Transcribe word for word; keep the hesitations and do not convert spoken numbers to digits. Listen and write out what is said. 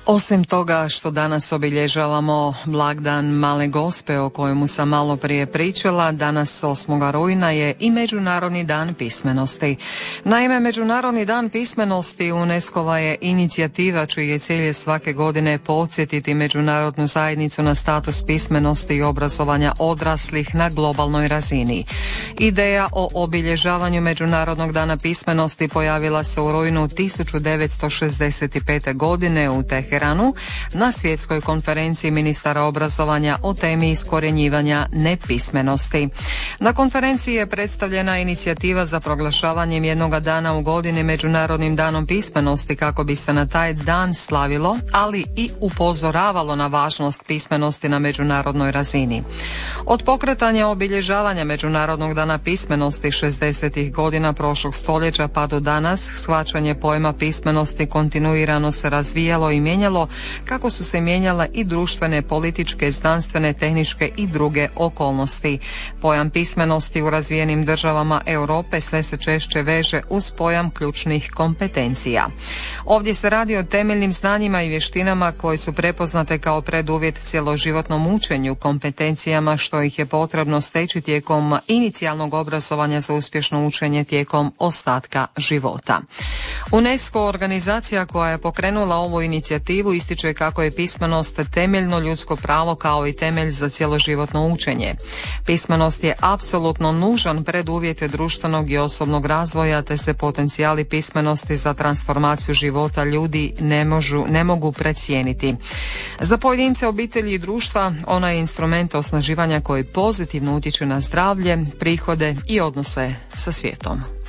Osim toga što danas obilježavamo blagdan Male Gospe o kojemu sam malo prije pričala, danas osmog rujna je i Međunarodni dan pismenosti. Naime, Međunarodni dan pismenosti UNESCO-va je inicijativa čiji je cilj svake godine podsjetiti međunarodnu zajednicu na status pismenosti i obrazovanja odraslih na globalnoj razini. Ideja o obilježavanju Međunarodnog dana pismenosti pojavila se u rujnu tisuću devetsto šezdeset pete. godine u Teheranu na svjetskoj konferenciji ministara obrazovanja o temi iskorjenjivanja nepismenosti. Na konferenciji je predstavljena inicijativa za proglašavanjem jednoga dana u godini Međunarodnim danom pismenosti kako bi se na taj dan slavilo, ali i upozoravalo na važnost pismenosti na međunarodnoj razini. Od pokretanja obilježavanja Međunarodnog dana pismenosti šezdesetih godina prošlog stoljeća pa do danas, shvaćanje pojma pismenosti kontinuirano se razvijalo i mijenjalo kako su se mijenjale i društvene, političke, znanstvene, tehničke i druge okolnosti. Pojam pismenosti u razvijenim državama Europe sve se češće veže uz pojam ključnih kompetencija. Ovdje se radi o temeljnim znanjima i vještinama koje su prepoznate kao preduvjet cjeloživotnom učenju, kompetencijama što ih je potrebno steći tijekom inicijalnog obrazovanja za uspješno učenje tijekom ostatka života. UNESCO, organizacija koja je pokrenula ovu inicijativu, ističe kako je pismenost temeljno ljudsko pravo kao i temelj za cjeloživotno učenje. Pismenost je apsolutno nužan preduvjet društvenog i osobnog razvoja, te se potencijali pismenosti za transformaciju života ljudi ne, možu, ne mogu precijeniti. Za pojedince, obitelji i društva ona je instrument osnaživanja koji pozitivno utječe na zdravlje, prihode i odnose sa svijetom.